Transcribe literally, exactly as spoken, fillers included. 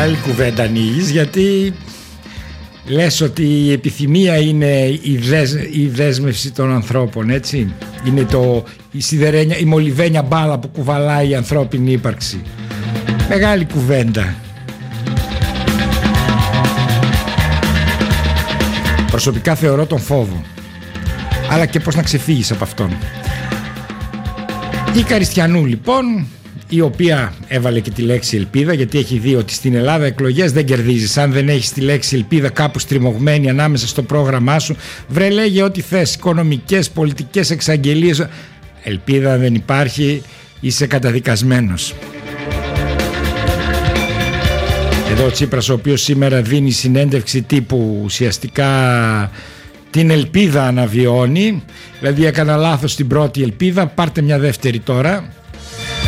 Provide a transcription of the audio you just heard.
Άλλη κουβέντα ανοίγεις, γιατί λες ότι η επιθυμία είναι η, δεσ, η δέσμευση των ανθρώπων, έτσι. Είναι το, η σιδερένια, η μολυβένια μπάλα που κουβαλάει η ανθρώπινη ύπαρξη. Μεγάλη κουβέντα. Προσωπικά θεωρώ τον φόβο, αλλά και πώς να ξεφύγεις από αυτόν. Η Καριστιανού λοιπόν, η οποία έβαλε και τη λέξη ελπίδα, γιατί έχει δει ότι στην Ελλάδα εκλογές δεν κερδίζεις αν δεν έχεις τη λέξη ελπίδα κάπου στριμωγμένη ανάμεσα στο πρόγραμμά σου. Βρε, λέγε ό,τι θες, οικονομικές, πολιτικές εξαγγελίες, ελπίδα δεν υπάρχει, είσαι καταδικασμένος. Εδώ ο Τσίπρας, ο οποίος σήμερα δίνει συνέντευξη τύπου, ουσιαστικά την ελπίδα αναβιώνει, δηλαδή έκανα λάθος στην πρώτη ελπίδα, πάρτε μια δεύτερη τώρα.